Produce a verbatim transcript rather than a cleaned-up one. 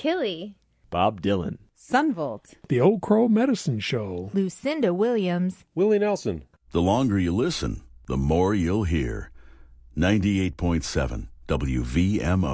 Killy, Bob Dylan, Sunvolt, The Old Crow Medicine Show, Lucinda Williams, Willie Nelson. The longer you listen, the more you'll hear. ninety-eight point seven W V M O.